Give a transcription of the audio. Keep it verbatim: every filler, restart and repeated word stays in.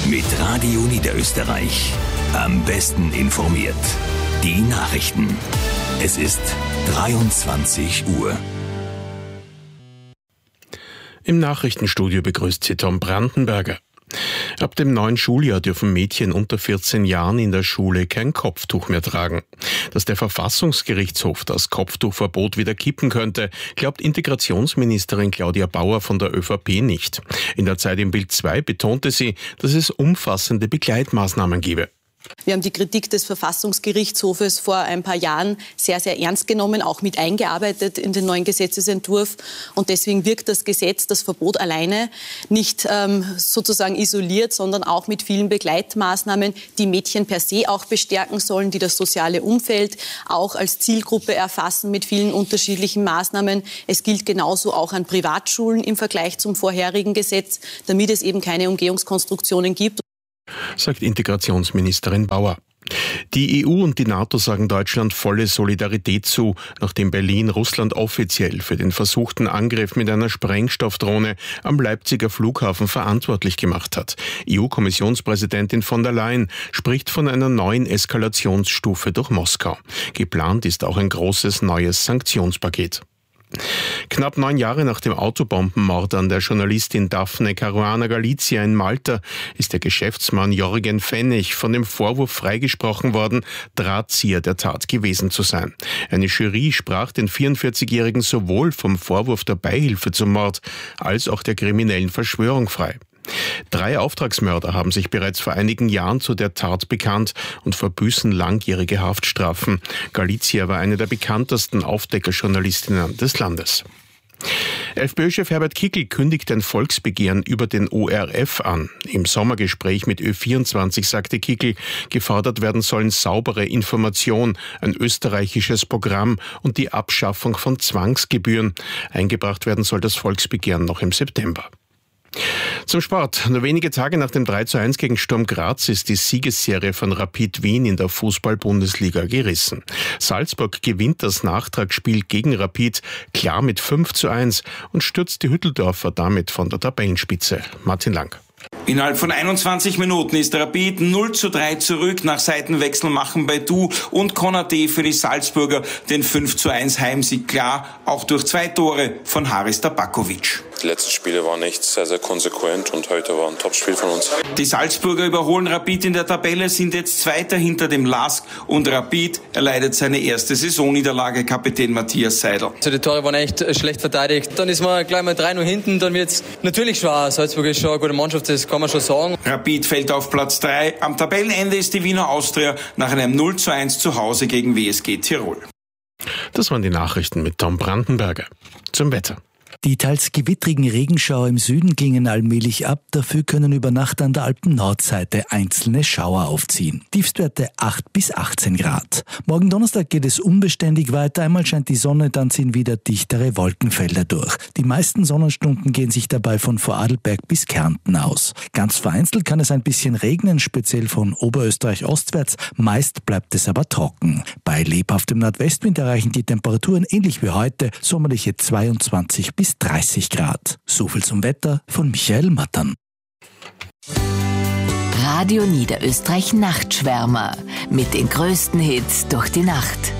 Mit Radio Niederösterreich. Am besten informiert. Die Nachrichten. Es ist dreiundzwanzig Uhr. Im Nachrichtenstudio begrüßt Sie Tom Brandenberger. Ab dem neuen Schuljahr dürfen Mädchen unter vierzehn Jahren in der Schule kein Kopftuch mehr tragen. Dass der Verfassungsgerichtshof das Kopftuchverbot wieder kippen könnte, glaubt Integrationsministerin Claudia Bauer von der ÖVP nicht. In der Zeit im Bild zwei betonte sie, dass es umfassende Begleitmaßnahmen gebe. Wir haben die Kritik des Verfassungsgerichtshofes vor ein paar Jahren sehr, sehr ernst genommen, auch mit eingearbeitet in den neuen Gesetzesentwurf. Und deswegen wirkt das Gesetz, das Verbot alleine, nicht ähm, sozusagen isoliert, sondern auch mit vielen Begleitmaßnahmen, die Mädchen per se auch bestärken sollen, die das soziale Umfeld auch als Zielgruppe erfassen mit vielen unterschiedlichen Maßnahmen. Es gilt genauso auch an Privatschulen im Vergleich zum vorherigen Gesetz, damit es eben keine Umgehungskonstruktionen gibt. Sagt Integrationsministerin Bauer. Die E U und die NATO sagen Deutschland volle Solidarität zu, nachdem Berlin Russland offiziell für den versuchten Angriff mit einer Sprengstoffdrohne am Leipziger Flughafen verantwortlich gemacht hat. E U-Kommissionspräsidentin von der Leyen spricht von einer neuen Eskalationsstufe durch Moskau. Geplant ist auch ein großes neues Sanktionspaket. Knapp neun Jahre nach dem Autobombenmord an der Journalistin Daphne Caruana Galizia in Malta ist der Geschäftsmann Jürgen Pfennig von dem Vorwurf freigesprochen worden, Drahtzieher der Tat gewesen zu sein. Eine Jury sprach den vierundvierzigjährigen sowohl vom Vorwurf der Beihilfe zum Mord als auch der kriminellen Verschwörung frei. Drei Auftragsmörder haben sich bereits vor einigen Jahren zu der Tat bekannt und verbüßen langjährige Haftstrafen. Galizia war eine der bekanntesten Aufdeckerjournalistinnen des Landes. FPÖ-Chef Herbert Kickl kündigt ein Volksbegehren über den O R F an. Im Sommergespräch mit Ö vierundzwanzig sagte Kickl, gefordert werden sollen saubere Information, ein österreichisches Programm und die Abschaffung von Zwangsgebühren. Eingebracht werden soll das Volksbegehren noch im September. Zum Sport. Nur wenige Tage nach dem drei zu eins gegen Sturm Graz ist die Siegesserie von Rapid Wien in der Fußball-Bundesliga gerissen. Salzburg gewinnt das Nachtragsspiel gegen Rapid klar mit fünf zu eins und stürzt die Hütteldorfer damit von der Tabellenspitze. Martin Lang. Innerhalb von einundzwanzig Minuten ist Rapid null zu drei zurück. Nach Seitenwechsel machen Baidu und Konaté für die Salzburger den fünf zu eins Heimsieg klar, auch durch zwei Tore von Haris Tabakovic. Die letzten Spiele waren echt sehr, sehr konsequent und heute war ein Top-Spiel von uns. Die Salzburger überholen Rapid in der Tabelle, sind jetzt Zweiter hinter dem LASK und Rapid erleidet seine erste Saisonniederlage, Kapitän Matthias Seidel. Also die Tore waren echt schlecht verteidigt. Dann ist man gleich mal drei null hinten, dann wird es natürlich schwer. Salzburg ist schon eine gute Mannschaft, das kann man schon sagen. Rapid fällt auf Platz drei. Am Tabellenende ist die Wiener Austria nach einem null zu eins zu Hause gegen W S G Tirol. Das waren die Nachrichten mit Tom Brandenberger. Zum Wetter. Die teils gewittrigen Regenschauer im Süden klingen allmählich ab, dafür können über Nacht an der Alpen-Nordseite einzelne Schauer aufziehen. Tiefstwerte acht bis achtzehn Grad. Morgen Donnerstag geht es unbeständig weiter, einmal scheint die Sonne, dann ziehen wieder dichtere Wolkenfelder durch. Die meisten Sonnenstunden gehen sich dabei von Vorarlberg bis Kärnten aus. Ganz vereinzelt kann es ein bisschen regnen, speziell von Oberösterreich ostwärts, meist bleibt es aber trocken. Bei lebhaftem Nordwestwind erreichen die Temperaturen ähnlich wie heute sommerliche zweiundzwanzig bis dreißig Grad. So viel zum Wetter von Michael Mattern. Radio Niederösterreich Nachtschwärmer mit den größten Hits durch die Nacht.